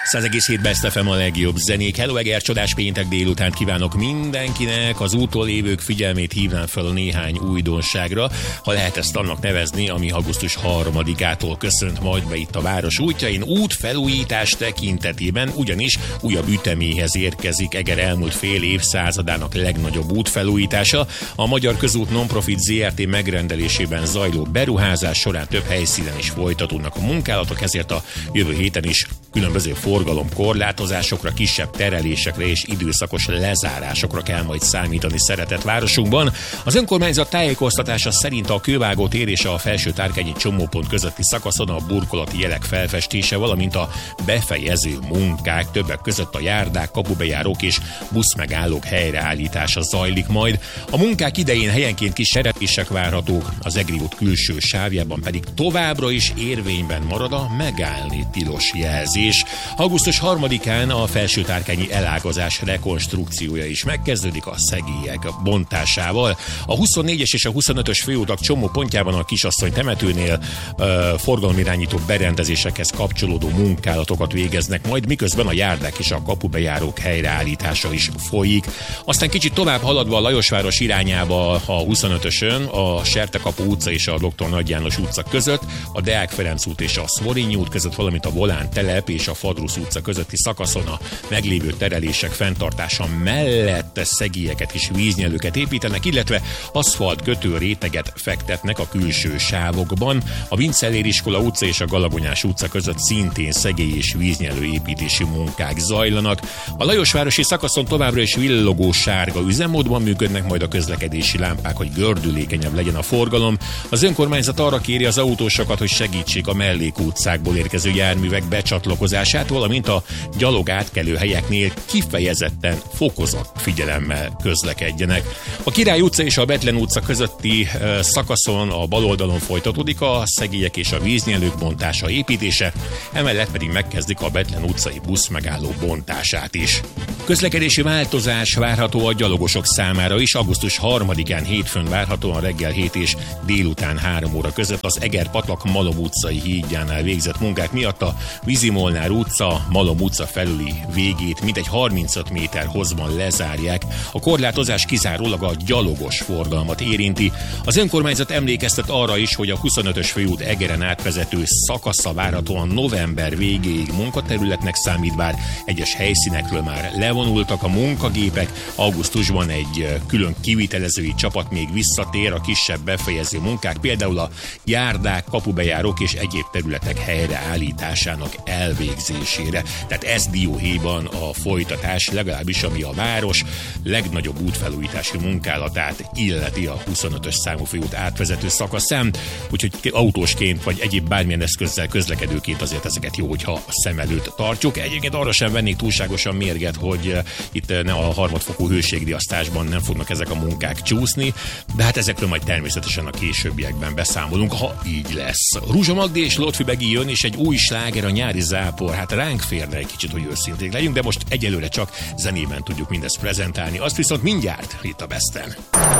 100,7 Best FM a legjobb zenék. Hello, Eger, csodás péntek délután kívánok mindenkinek. Az úton lévők figyelmét hívnám fel a néhány újdonságra, ha lehet ezt annak nevezni, ami augusztus 3-ától köszönt majd be itt a város útjain. Útfelújítás tekintetében ugyanis újabb üteméhez érkezik Eger elmúlt fél évszázadának legnagyobb útfelújítása. A Magyar Közút Nonprofit Zrt. Megrendelésében zajló beruházás során több helyszínen is folytatódnak a munkálatok, ezért a jövő héten is különböző forgalomkorlátozásokra, kisebb terelésekre és időszakos lezárásokra kell majd számítani szeretett városunkban. Az önkormányzat tájékoztatása szerint a Kővágó tér és a Felső-Tárkányi csomópont közötti szakaszon a burkolati jelek felfestése, valamint a befejező munkák, többek között a járdák, kapubejárók és buszmegállók helyreállítása zajlik majd. A munkák idején helyenként kis serepések várhatók, az Egri út külső sávjában pedig továbbra is érvényben marad a megállni tilos jelzés. Augusztus 3-án a Felső-Tárkányi elágazás rekonstrukciója is megkezdődik a szegélyek bontásával. A 24-es és a 25-ös főutak csomópontjában a Kisasszony temetőnél forgalomirányító berendezésekhez kapcsolódó munkálatokat végeznek majd, miközben a járdák és a kapubejárók helyreállítása is folyik. Aztán kicsit tovább haladva a Lajosváros irányába a 25-ösön, a Sertekapu utca és a Dr. Nagy János utca között, a Deák Ferenc út és a Szvorényi út között, valamint a Volán telep és a Fadrusz utca közötti szakaszon a meglévő terelések fenntartása mellett szegélyeket és víznyelőket építenek, illetve aszfalt kötő réteget fektetnek a külső sávokban. A Vincellér iskola utca és a Galagonyás utca között szintén szegély és víznyelő építési munkák zajlanak. A Lajosvárosi szakaszon továbbra is villogó sárga üzemmódban működnek majd a közlekedési lámpák, hogy gördülékenyebb legyen a forgalom. Az önkormányzat arra kéri az autósokat, hogy segítsék a mellékutcákból érkező járművek becsatlakozását, valamint a gyalog átkelő helyeknél kifejezetten fokozott figyelemmel közlekedjenek. A Király utca és a Bethlen utca közötti szakaszon a bal oldalon folytatódik a szegélyek és a víznyelők bontása, építése, emellett pedig megkezdik a Bethlen utcai buszmegálló bontását is. Közlekedési változás várható a gyalogosok számára is. Augusztus 3-án hétfőn várhatóan reggel 7 és délután 3 óra között az Eger-patak Malom utcai hídjánál végzett munkák miatt a Vízimolnár utca, Malom utca felüli végét mintegy 35 méter hosszban lezárják. A korlátozás kizárólag a gyalogos forgalmat érinti. Az önkormányzat emlékeztet arra is, hogy a 25-ös főút Egeren átvezető szakasza várhatóan november végéig munkaterületnek számít, bár egyes helyszínekről már levonultak a munkagépek. Augusztusban egy külön kivitelezői csapat még visszatér a kisebb befejező munkák, például a járdák, kapubejárók és egyéb területek helyreállításának elvégzésére. Tehát ez dióhéjban a folytatás, legalábbis ami a város legnagyobb útfelújítási munkálatát illeti, a 25-ös számú főút átvezető szakaszán, úgyhogy autósként vagy egyéb bármilyen eszközzel közlekedőként azért ezeket jó, hogyha szem előtt tartjuk. Egyébként arra sem vennék túlságosan mérget, hogy itt ne a harmadfokú hőségriasztásban nem fognak ezek a munkák csúszni, de hát ezekről majd természetesen a későbbiekben beszámolunk, ha így lesz. Rúzsa Magdi és Lotfi Begi jön, és egy új sláger, a Nyári zápor. Hát ránk férne egy kicsit, hogy őszinték legyünk, de most egyelőre csak zenében tudjuk mindezt prezentálni. Azt viszont mindjárt itt a Besten.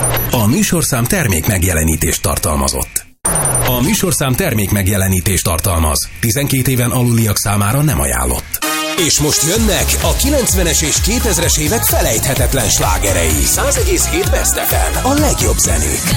A műsorszám termék megjelenítést tartalmazott. A műsorszám termék megjelenítést tartalmaz. 12 éven aluliak számára nem ajánlott. És most jönnek a 90-es és 2000-es évek felejthetetlen slágerei. 100,7 Best FM, a legjobb zenék.